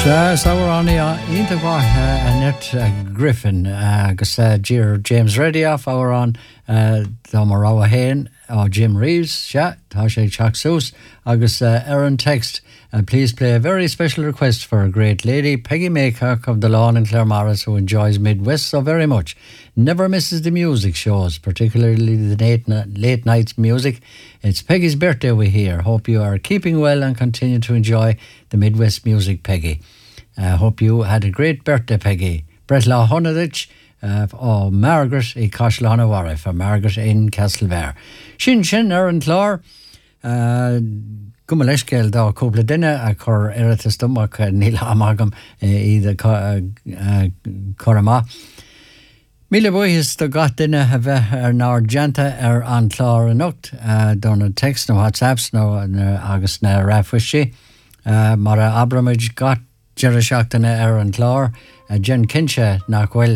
Saurani ínta bhaithe net Griffin agus Dear James Redioff on dá mar rá héin ó Jim Reeves tá sé teach sús agus Aaron text please play a very special request for a great lady, Peggy Maycock of the Lawn in Claremorris, who enjoys Midwest so very much. Never misses the music shows, particularly the late night music. It's Peggy's birthday we hear. Hope you are keeping well and continue to enjoy the Midwest music, Peggy. Hope you had a great birthday, Peggy. Brett Lahonadich Margaret I Castlehonawara for Margaret in Castlevere. Shin Aaron Clár Gumaleiscéil dá cúpla duine a chur iiritas stomach níl amagam iad choramá. Míle buíos do gach duine a bheith náir deanta an chlár anocht donna text nó WhatsApps nó agus na rafuisi mar abramid gach deire seachtainna an chlár Jen Kinse nach bhfuil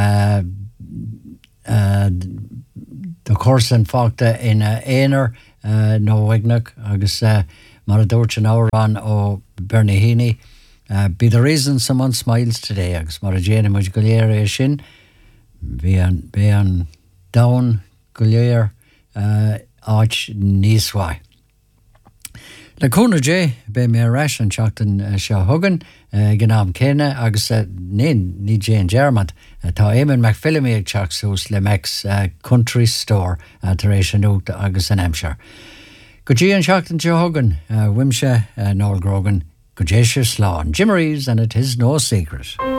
do chósan fágta in éonar nó Wignach agus mar a dúirt an árán ó Bernie Heaney. Be the reason someone smiles today agus mar a déana muid go léir é sin bhí an down go léir áit níos mhaith. Le cúna dé be mé reis an seachtain seo thugan gnám céine agus ní Jane Germant tá Éamonn McPhillamy ag teach sús le Mex Country Store tar éis an út agus an Hampshire. Go dtí an seachtain seo thugan Wimse Noel Grogan go dé sé sláán Jim Reeves and it is no secret.